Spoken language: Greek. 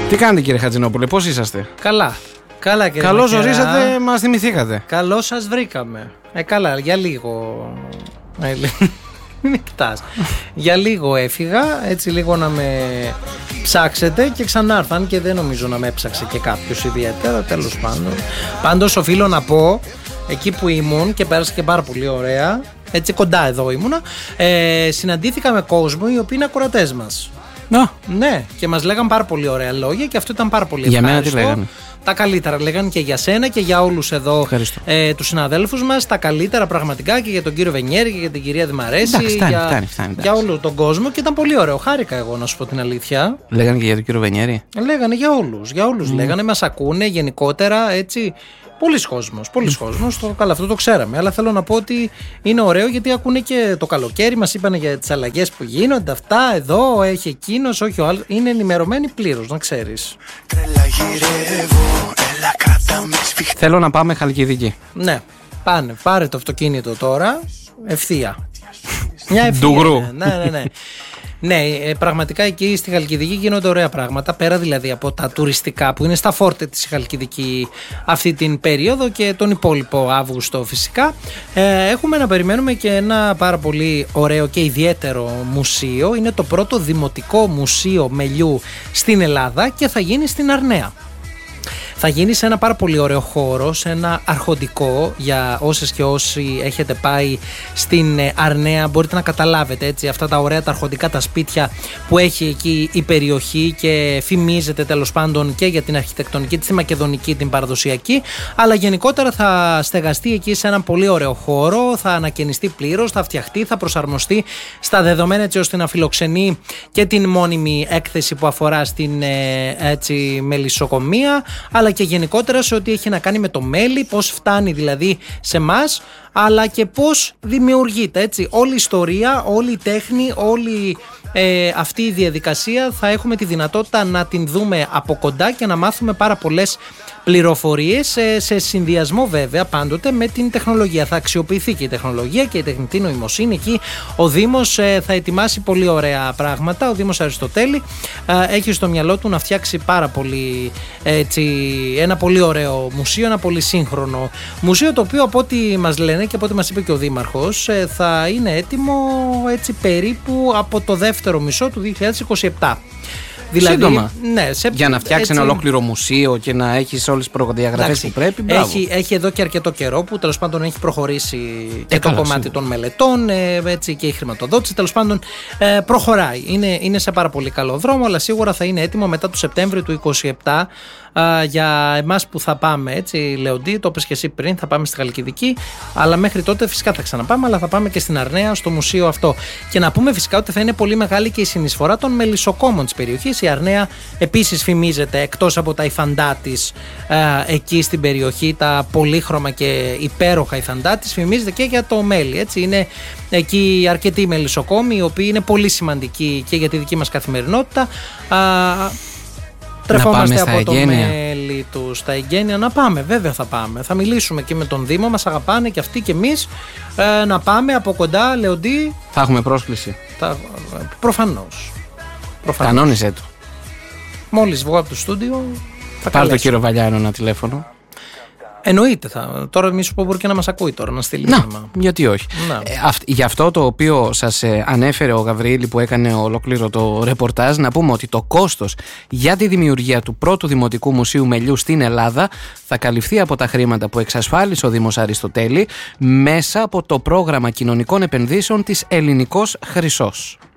Τι κάνετε κύριε Χατζηνόπουλε, πώς είσαστε? Καλά. Καλά κύριε Καλώς Μακερά. ορίσατε, μας θυμηθήκατε. Καλώς σας βρήκαμε. Καλά, για λίγο. Μην κοιτάς. Για λίγο έφυγα, έτσι λίγο να με ψάξετε και ξανάρθαν και δεν νομίζω να με έψαξε και κάποιος ιδιαίτερα, τέλος πάντων. Πάντως οφείλω να πω, εκεί που ήμουν και πέρασε και πάρα πολύ ωραία, έτσι κοντά εδώ ήμουνα, συναντήθηκα με κόσμο οι οποίοι είναι ακροατές μας. Ναι, και μας λέγαν πάρα πολύ ωραία λόγια και αυτό ήταν πάρα πολύ ευχάριστο. Για μένα τι λέγανε? Τα καλύτερα λέγανε και για σένα και για όλους εδώ τους συναδέλφους μας. Τα καλύτερα πραγματικά και για τον κύριο Βενιέρη και για την κυρία Δημαρέση. Φτάνει. Για όλο τον κόσμο και ήταν πολύ ωραίο. Χάρηκα εγώ να σου πω την αλήθεια. Λέγανε και για τον κύριο Βενιέρη? Λέγανε για όλους. Λέγανε, μας ακούνε γενικότερα έτσι. Πολλοί κόσμος, καλά αυτό το ξέραμε, αλλά θέλω να πω ότι είναι ωραίο γιατί ακούνε και το καλοκαίρι, μας είπανε για τις αλλαγές που γίνονται, αυτά εδώ, έχει εκείνος, όχι ο άλλος, είναι ενημερωμένοι πλήρως, να ξέρεις. Θέλω να πάμε Χαλκιδική. Ναι, πάρε το αυτοκίνητο τώρα, ευθεία. Μια ευθεία. Ντουγρού. Ναι. Ναι, πραγματικά εκεί στη Χαλκιδική γίνονται ωραία πράγματα, πέρα δηλαδή από τα τουριστικά που είναι στα φόρτε της Χαλκιδική αυτή την περίοδο και τον υπόλοιπο Αύγουστο φυσικά. Έχουμε να περιμένουμε και ένα πάρα πολύ ωραίο και ιδιαίτερο μουσείο. Είναι το πρώτο δημοτικό μουσείο μελιού στην Ελλάδα και θα γίνει στην Αρναία. Θα γίνει σε ένα πάρα πολύ ωραίο χώρο, σε ένα αρχοντικό. Για όσες και όσοι έχετε πάει στην Αρναία μπορείτε να καταλάβετε έτσι, αυτά τα ωραία τα αρχοντικά τα σπίτια που έχει εκεί η περιοχή και φημίζεται τέλος πάντων και για την αρχιτεκτονική, τη μακεδονική, την παραδοσιακή, αλλά γενικότερα θα στεγαστεί εκεί σε έναν πολύ ωραίο χώρο, θα ανακαινιστεί πλήρως, θα φτιαχτεί, θα προσαρμοστεί στα δεδομένα έτσι ώστε να φιλοξενεί και την μόνιμη έκθεση που αφορά στην μελισσοκομεία, αλλά και γενικότερα σε ό,τι έχει να κάνει με το μέλι, πώς φτάνει δηλαδή σε εμάς, αλλά και πώς δημιουργείται έτσι. Όλη η ιστορία, όλη η τέχνη, όλη αυτή η διαδικασία θα έχουμε τη δυνατότητα να την δούμε από κοντά και να μάθουμε πάρα πολλές πληροφορίες σε συνδυασμό βέβαια πάντοτε με την τεχνολογία. Θα αξιοποιηθεί και η τεχνολογία και η τεχνητή νοημοσύνη. Εκεί ο Δήμος θα ετοιμάσει πολύ ωραία πράγματα. Ο Δήμος Αριστοτέλη έχει στο μυαλό του να φτιάξει πάρα πολύ ένα πολύ ωραίο μουσείο, ένα πολύ σύγχρονο μουσείο, το οποίο από ό,τι μας λένε και από ό,τι μας είπε και ο Δήμαρχος θα είναι έτοιμο έτσι περίπου από το δεύτερο μισό του 2027. Δηλαδή, σύντομα. Ναι, για να φτιάξει ένα ολόκληρο μουσείο και να έχει όλες τις προδιαγραφές που πρέπει. Έχει εδώ και αρκετό καιρό που τέλος πάντων έχει προχωρήσει και το κομμάτι των μελετών έτσι, και η χρηματοδότηση. Τέλος πάντων προχωράει. Είναι σε πάρα πολύ καλό δρόμο, αλλά σίγουρα θα είναι έτοιμο μετά το Σεπτέμβριο του 2027. Για εμάς που θα πάμε, έτσι, Λεοντή, το είπες και εσύ πριν, θα πάμε στη Χαλκιδική, αλλά μέχρι τότε φυσικά θα ξαναπάμε, αλλά θα πάμε και στην Αρναία, στο μουσείο αυτό. Και να πούμε φυσικά ότι θα είναι πολύ μεγάλη και η συνεισφορά των μελισσοκόμων της περιοχής. Η Αρναία επίσης φημίζεται, εκτός από τα υφαντά της εκεί στην περιοχή, τα πολύχρωμα και υπέροχα υφαντά της, φημίζεται και για το μέλι. Έτσι. Είναι εκεί αρκετοί μελισσοκόμοι, οι οποίοι είναι πολύ σημαντικοί και για τη δική μας καθημερινότητα. Τρεφόμαστε από το μέλι του στα εγγένεια. Να πάμε, βέβαια θα πάμε. Θα μιλήσουμε και με τον Δήμο, μας αγαπάνε και αυτοί και εμείς. Να πάμε από κοντά, Λεοντή. Θα έχουμε πρόσκληση. Προφανώς. Κανόνισε το. Μόλις βγω από το στούντιο θα πάρω τον κύριο Βαλιάνο ένα τηλέφωνο. Εννοείται τώρα μη σου πω μπορεί και να μας ακούει τώρα να στείλει μήνυμα. Γιατί όχι. Για αυτό το οποίο σας ανέφερε ο Γαβριήλη που έκανε ολόκληρο το ρεπορτάζ, να πούμε ότι το κόστος για τη δημιουργία του πρώτου Δημοτικού Μουσείου Μελιού στην Ελλάδα θα καλυφθεί από τα χρήματα που εξασφάλισε ο Δήμος Αριστοτέλη μέσα από το πρόγραμμα κοινωνικών επενδύσεων της Ελληνικός Χρυσός.